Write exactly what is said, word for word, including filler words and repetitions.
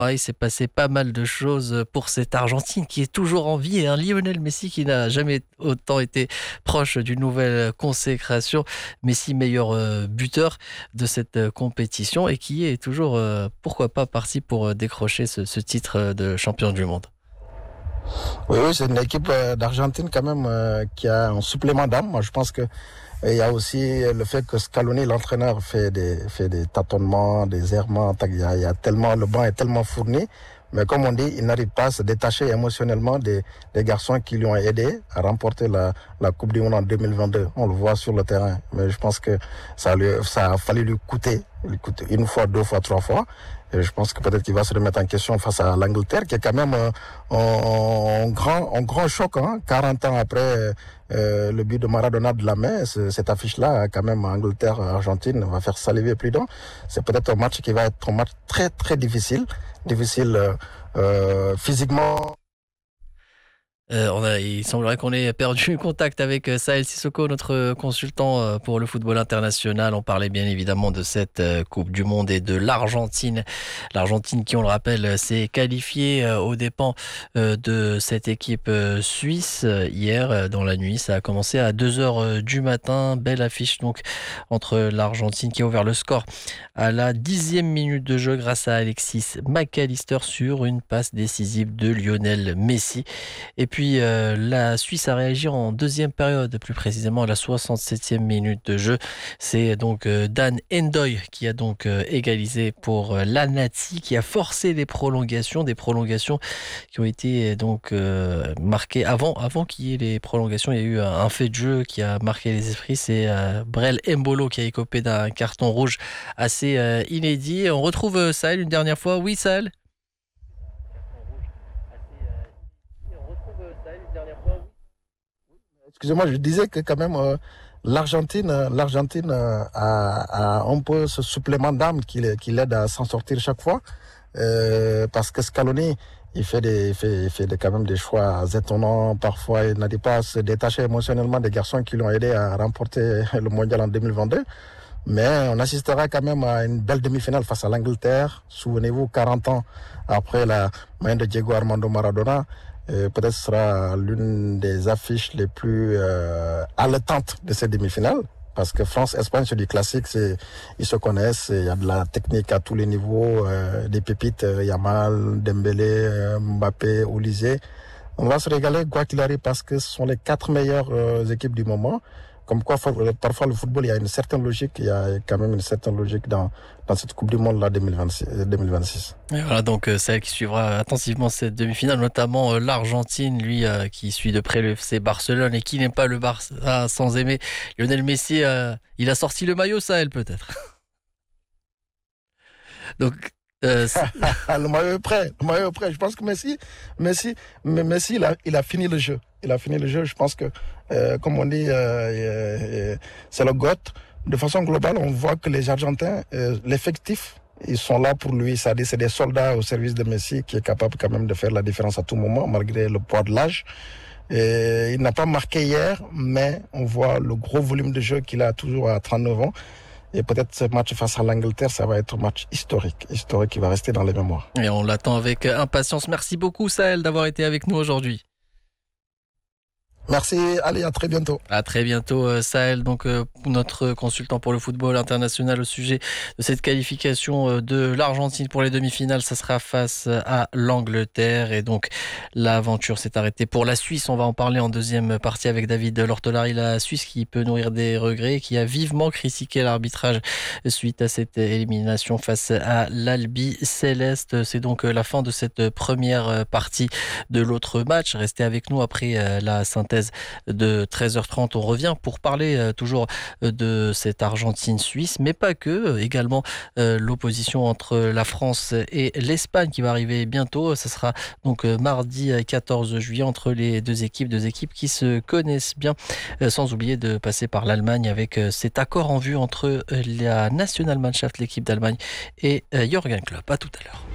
Ah, il s'est passé pas mal de choses pour cette Argentine qui est toujours en vie et un Lionel Messi qui n'a jamais autant été proche d'une nouvelle consécration. Messi, meilleur euh, buteur de cette euh, compétition et qui est toujours, euh, pourquoi pas, parti pour euh, décrocher ce, ce titre euh, de champion du monde. Oui, oui, c'est une équipe euh, d'Argentine quand même euh, qui a un supplément d'âme. Moi, je pense que il y a aussi le fait que Scaloni, l'entraîneur, fait des, fait des tâtonnements, des errements. Il y a, il y a tellement, le banc est tellement fourni. Mais comme on dit, il n'arrive pas à se détacher émotionnellement des, des garçons qui lui ont aidé à remporter la, la Coupe du Monde en deux mille vingt-deux. On le voit sur le terrain. Mais je pense que ça, lui, ça a fallu lui coûter, lui coûter une fois, deux fois, trois fois. Et je pense que peut-être qu'il va se remettre en question face à l'Angleterre, qui est quand même euh, un, un, grand, un grand choc. Hein, quarante ans après euh, le but de Maradona de la main, cette affiche-là, quand même, Angleterre-Argentine, va faire saliver plus d'un. C'est peut-être un match qui va être un match très, très difficile. Difficile euh, euh, physiquement. Euh, on a, il semblerait qu'on ait perdu contact avec euh, Saël Sissoko, notre consultant euh, pour le football international. On parlait bien évidemment de cette euh, Coupe du Monde et de l'Argentine. L'Argentine qui, on le rappelle, s'est qualifiée euh, aux dépens euh, de cette équipe euh, suisse euh, hier euh, dans la nuit. Ça a commencé à deux heures euh, du matin. Belle affiche donc entre l'Argentine qui a ouvert le score à la dixième minute de jeu grâce à Alexis McAllister sur une passe décisive de Lionel Messi. Et puis Puis euh, la Suisse a réagi en deuxième période, plus précisément à la soixante-septième minute de jeu. C'est donc euh, Dan Endoy qui a donc euh, égalisé pour euh, la Nazi, qui a forcé les prolongations, des prolongations qui ont été donc euh, marquées avant, avant qu'il y ait les prolongations. Il y a eu un, un fait de jeu qui a marqué les esprits. C'est euh, Brel Embolo qui a écopé d'un carton rouge assez euh, inédit. On retrouve euh, Sahel une dernière fois. Oui, Sahel. Excusez-moi, je disais que quand même euh, l'Argentine, euh, l'Argentine euh, a, a un peu ce supplément d'âme qui, qui l'aide à s'en sortir chaque fois, euh, parce que Scaloni, il fait des, il fait, il fait des, quand même des choix étonnants. Parfois, il n'arrive pas à se détacher émotionnellement des garçons qui l'ont aidé à remporter le mondial en deux mille vingt-deux. Mais on assistera quand même à une belle demi-finale face à l'Angleterre. Souvenez-vous, quarante ans après la main de Diego Armando Maradona. Euh, peut-être ce sera l'une des affiches les plus euh, haletantes de cette demi-finale. Parce que France-Espagne, c'est du classique, c'est, ils se connaissent, il y a de la technique à tous les niveaux, euh, des pépites, euh, Yamal, Dembélé, euh, Mbappé, Olysée. On va se régaler quoi qu'il arrive parce que ce sont les quatre meilleures euh, équipes du moment. Comme quoi, parfois le football, il y a une certaine logique, il y a quand même une certaine logique dans, dans cette Coupe du Monde là deux mille vingt-six. deux mille vingt-six. Et voilà donc euh, celle qui suivra attentivement cette demi-finale, notamment euh, l'Argentine, lui euh, qui suit de près le F C Barcelone et qui n'aime pas le Barça sans aimer Lionel Messi. Euh, il a sorti le maillot, ça, elle peut-être. Donc Euh, le maillot est prêt, le maillot est prêt. Je pense que Messi, Messi, Messi, il a, il a fini le jeu. Il a fini le jeu. Je pense que, euh, comme on dit, euh, euh, c'est le GOAT. De façon globale, on voit que les Argentins, euh, l'effectif, ils sont là pour lui. C'est-à-dire, c'est des soldats au service de Messi qui est capable quand même de faire la différence à tout moment, malgré le poids de l'âge. Et il n'a pas marqué hier, mais on voit le gros volume de jeu qu'il a toujours à trente-neuf ans. Et peut-être ce match face à l'Angleterre, ça va être un match historique, historique qui va rester dans les mémoires. Et on l'attend avec impatience. Merci beaucoup, Sahel, d'avoir été avec nous aujourd'hui. Merci, allez, à très bientôt. À très bientôt, Sahel, donc euh, notre consultant pour le football international au sujet de cette qualification euh, de l'Argentine pour les demi-finales. Ça sera face à l'Angleterre et donc l'aventure s'est arrêtée pour la Suisse. On va en parler en deuxième partie avec David Lortolari, la Suisse qui peut nourrir des regrets, qui a vivement critiqué l'arbitrage suite à cette élimination face à l'Albi Céleste. C'est donc la fin de cette première partie de l'autre match. Restez avec nous après la synthèse de treize heures trente. On revient pour parler euh, toujours de cette Argentine-Suisse, mais pas que. Également euh, l'opposition entre la France et l'Espagne qui va arriver bientôt. Ce sera donc euh, mardi quatorze juillet entre les deux équipes, deux équipes qui se connaissent bien, euh, sans oublier de passer par l'Allemagne avec euh, cet accord en vue entre euh, la Nationalmannschaft, l'équipe d'Allemagne, et euh, Jürgen Klopp. À tout à l'heure.